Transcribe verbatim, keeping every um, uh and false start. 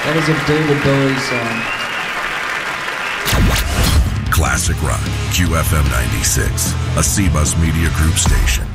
That is a David Bowie song. Classic Rock, Q F M ninety-six, a C-Bus Media Group station.